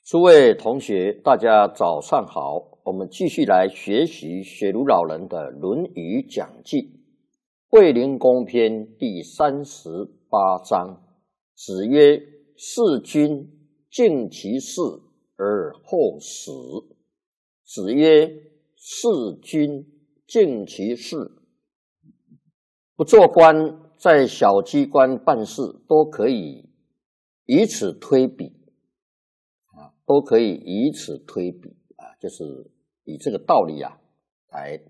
诸位同学，大家早上好。我们继续来学习雪庐老人的《论语讲记》卫灵公篇第38章。子曰：“事君，敬其事而后始。”子曰：“事君，敬其事。”不做官，在小机关办事都可以以此推比。都可以以此推比就是以这个道理来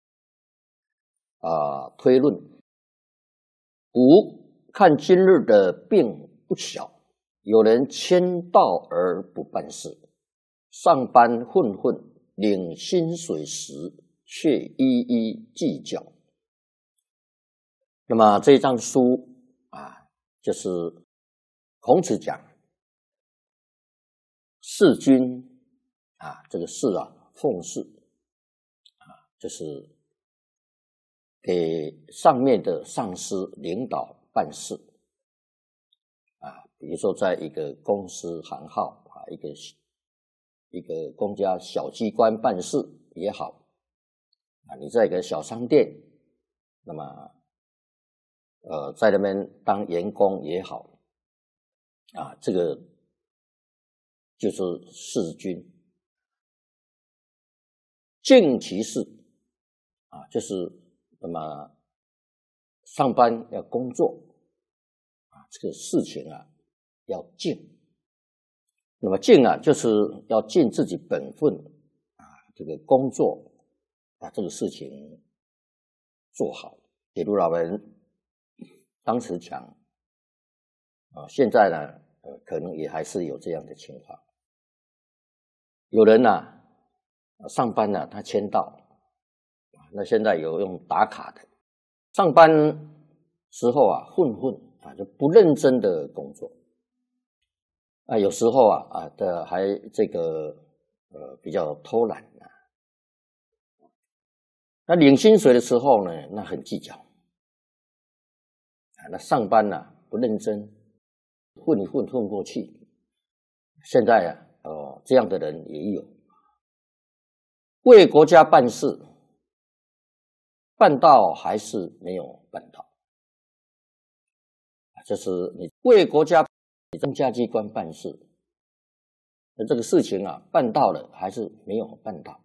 推论。五，看今日的病不小，有人谦道而不办事，上班混混，领薪水时却一一计较。那么这一章书就是孔子讲事君这个事奉事就是给上面的上司领导办事比如说在一个公司行号一个公家小机关办事也好你在一个小商店，那么在那边当员工也好这个就是事君。敬其事就是那么上班要工作这个事情要敬。那么敬就是要尽自己本分这个工作这个事情做好。铁路老人当时讲现在呢可能也还是有这样的情况。有人上班他签到，那现在有用打卡的。上班时候混混就不认真的工作有时候还这个比较偷懒那领薪水的时候呢，那很计较那上班不认真，混一混过去。现在这样的人也有。为国家办事，办到还是没有办到就是你为国家公家机关办事，这个事情办到了还是没有办到